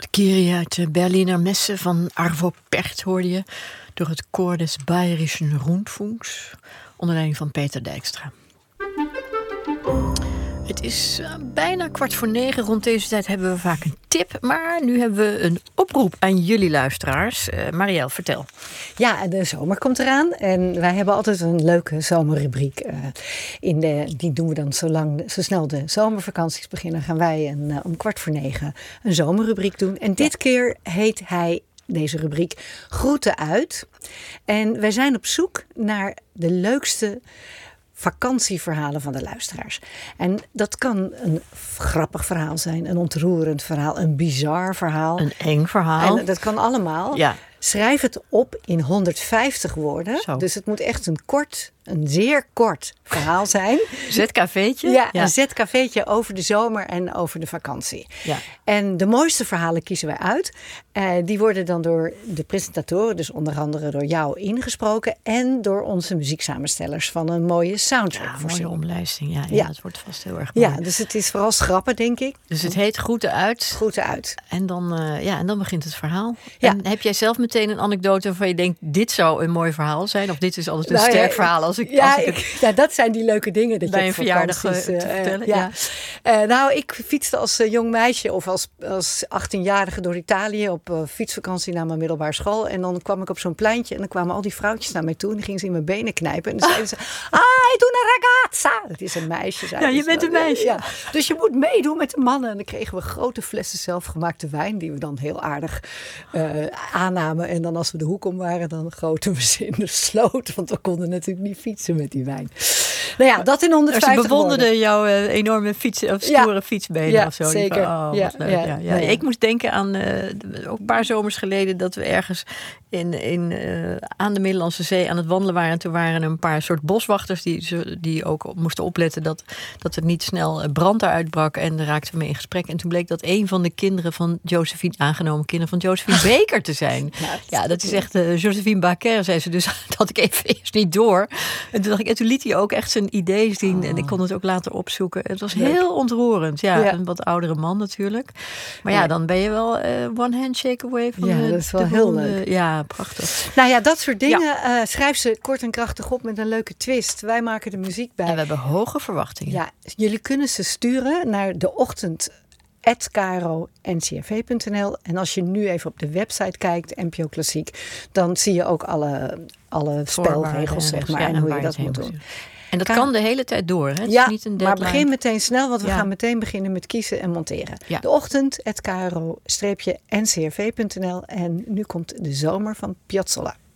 Valkyrie uit de Berliner Messe van Arvo Pärt hoorde je door het koor des Bayerischen Rundfunks onder leiding van Peter Dijkstra. Het is bijna 8:45. Rond deze tijd hebben we vaak een tip. Maar nu hebben we een oproep aan jullie luisteraars. Marielle, vertel. Ja, de zomer komt eraan. En wij hebben altijd een leuke zomerrubriek. Die doen we dan zo snel de zomervakanties beginnen. Gaan wij om 8:45 een zomerrubriek doen. En dit keer heet deze rubriek Groeten uit. En wij zijn op zoek naar de leukste vakantieverhalen van de luisteraars. En dat kan een grappig verhaal zijn, een ontroerend verhaal, een bizar verhaal. Een eng verhaal. En dat kan allemaal. Ja. Schrijf het op in 150 woorden. Zo. Dus het moet echt een zeer kort verhaal zijn. ZKV'tje? Ja, een ZKV'tje over de zomer en over de vakantie. Ja. En de mooiste verhalen kiezen wij uit. Die worden dan door de presentatoren, dus onder andere door jou ingesproken. En door onze muzieksamenstellers van een mooie soundtrack. Ja, mooie omlijsting. Ja, dat wordt vast heel erg mooi. Ja, dus het is vooral schrappen, denk ik. Dus het heet Groeten uit. Groeten uit. En dan begint het verhaal. Ja. En heb jij zelf meteen een anekdote waarvan je denkt, dit zou een mooi verhaal zijn? Of dit is altijd een sterk verhaal als ik ja, dat zijn die leuke dingen dat bij je een verjaardag te vertellen. Nou, ik fietste als jong meisje of als 18-jarige door Italië op fietsvakantie naar mijn middelbare school. En dan kwam ik op zo'n pleintje en dan kwamen al die vrouwtjes naar mij toe en die gingen ze in mijn benen knijpen. En dan zeiden ze, doe een ragazza. Dat is een meisje. Ja, je bent een meisje. Ja. Dus je moet meedoen met de mannen. En dan kregen we grote flessen zelfgemaakte wijn die we dan heel aardig aannamen. En dan als we de hoek om waren, dan goten we ze in de sloot. Want we konden natuurlijk niet fietsen met die wijn. Nou ja, dat in 150 Ze bewonderden jouw enorme stoere fietsbenen of zo. Zeker. Wat leuk. Ik moest denken aan ook een paar zomers geleden dat we ergens aan de Middellandse Zee aan het wandelen waren. En toen waren er een paar soort boswachters die ook moesten opletten dat er niet snel brand eruit brak. En daar raakten we mee in gesprek. En toen bleek dat een van de kinderen van aangenomen kinderen van Josephine Baker te zijn. Ja, dat is echt Josephine Baker, zei ze. Dus dat had ik even eerst niet door. En toen dacht ik, en toen liet hij ook echt zijn idee zien. En ik kon het ook later opzoeken. Het was heel ontroerend. Ja, een wat oudere man natuurlijk. Maar ja, dan ben je wel one handshake away van dat is wel heel leuk. Ja, prachtig. Nou ja, dat soort dingen. Schrijf ze kort en krachtig op met een leuke twist. Wij maken de muziek bij. En we hebben hoge verwachtingen. Ja, jullie kunnen ze sturen naar deochtend@kro.ncrv.nl. En als je nu even op de website kijkt, NPO Klassiek, dan zie je ook alle spelregels, zeg maar, en hoe je dat moet doen. En dat kan de hele tijd door, hè? Het is niet een maar begin meteen snel, want we gaan meteen beginnen met kiezen en monteren. Ja. Deochtend@kro-ncrv.nl. En nu komt de zomer van Piazzolla.